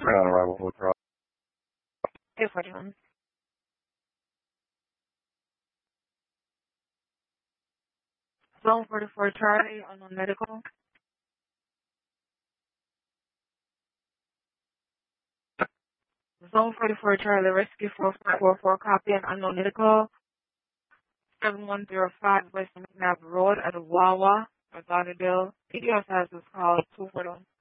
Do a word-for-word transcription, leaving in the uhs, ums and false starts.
On arrival with Rob. two forty-one. Zone forty-four Charlie, unknown medical. Zone forty-four Charlie, rescue four four four four, copy and unknown medical. seven one zero five West McNabb Road at Wawa, North Lauderdale. P D S has this call two forty-one.